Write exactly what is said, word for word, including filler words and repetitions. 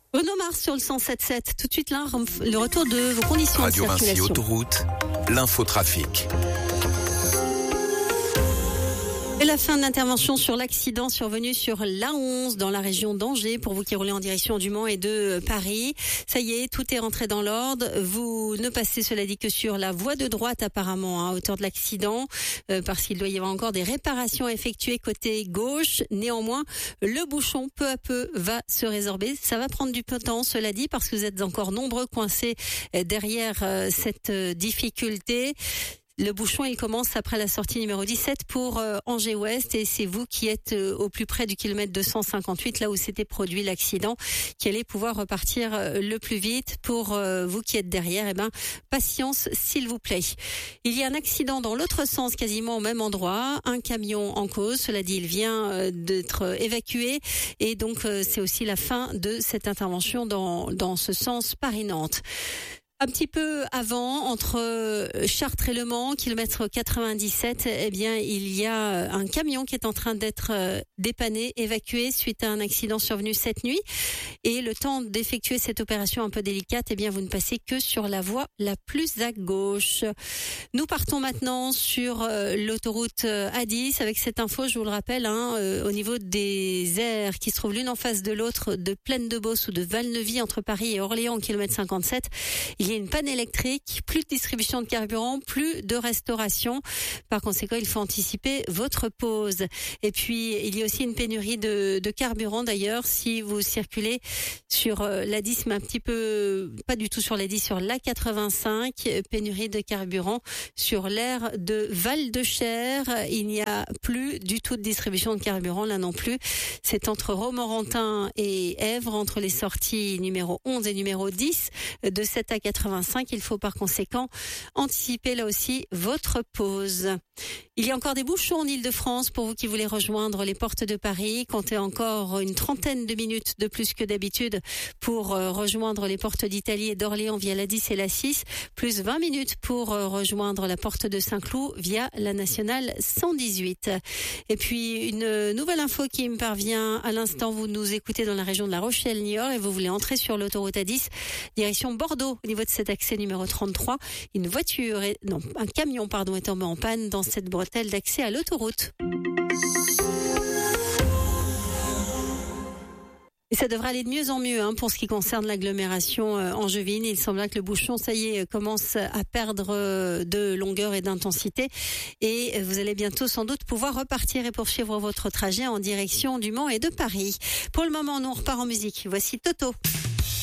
Bruno Mars sur le cent sept sept. Tout de suite là, le retour de vos conditions Radio de circulation. Vinci Autoroute, l'infotrafic. Et la fin de l'intervention sur l'accident survenu sur l'A onze dans la région d'Angers pour vous qui roulez en direction du Mans et de Paris. Ça y est, tout est rentré dans l'ordre. Vous ne passez, cela dit, que sur la voie de droite apparemment à hauteur de l'accident euh, parce qu'il doit y avoir encore des réparations à effectuer côté gauche. Néanmoins, le bouchon peu à peu va se résorber. Ça va prendre du temps, cela dit, parce que vous êtes encore nombreux coincés derrière euh, cette euh, difficulté. Le bouchon, il commence après la sortie numéro dix-sept pour euh, Angers-Ouest et c'est vous qui êtes euh, au plus près du kilomètre deux cent cinquante-huit, là où s'était produit l'accident, qui allez pouvoir repartir euh, le plus vite. Pour euh, vous qui êtes derrière, eh ben, patience s'il vous plaît. Il y a un accident dans l'autre sens, quasiment au même endroit, un camion en cause. Cela dit, il vient euh, d'être évacué et donc euh, c'est aussi la fin de cette intervention dans, dans ce sens Paris-Nantes. Un petit peu avant, entre Chartres et Le Mans, kilomètre quatre-vingt-dix-sept, eh bien, il y a un camion qui est en train d'être dépanné, évacué suite à un accident survenu cette nuit. Et le temps d'effectuer cette opération un peu délicate, eh bien, vous ne passez que sur la voie la plus à gauche. Nous partons maintenant sur l'autoroute A dix avec cette info, je vous le rappelle, hein, au niveau des aires qui se trouvent l'une en face de l'autre de Plaine de Beauce ou de Val-Neuvy entre Paris et Orléans, kilomètre cinquante-sept. Il Il y a une panne électrique, plus de distribution de carburant, plus de restauration. Par conséquent, il faut anticiper votre pause. Et puis, il y a aussi une pénurie de, de carburant d'ailleurs. Si vous circulez sur l'A dix, mais un petit peu, pas du tout sur l'A dix, sur l'A quatre-vingt-cinq, pénurie de carburant sur l'aire de Val-de-Cher. Il n'y a plus du tout de distribution de carburant, là non plus. C'est entre Romorantin et Èvre, entre les sorties numéro onze et numéro dix de cette A quatre-vingt-cinq. Il faut par conséquent anticiper là aussi votre pause. Il y a encore des bouchons en Île-de-France pour vous qui voulez rejoindre les portes de Paris. Comptez encore une trentaine de minutes de plus que d'habitude pour rejoindre les portes d'Italie et d'Orléans via l'A dix et l'A six, plus vingt minutes pour rejoindre la porte de Saint-Cloud via la nationale cent dix-huit. Et puis une nouvelle info qui me parvient à l'instant, vous nous écoutez dans la région de La Rochelle-Niort et vous voulez entrer sur l'autoroute A dix direction Bordeaux au niveau de cet accès numéro trente-trois. Une voiture, est, non, un camion pardon, est tombé en panne dans cette bretelle d'accès à l'autoroute. Et ça devrait aller de mieux en mieux hein, pour ce qui concerne l'agglomération euh, angevine. Il semble que le bouchon, ça y est, commence à perdre euh, de longueur et d'intensité. Et vous allez bientôt sans doute pouvoir repartir et poursuivre votre trajet en direction du Mans et de Paris. Pour le moment, nous on repart en musique. Voici Toto.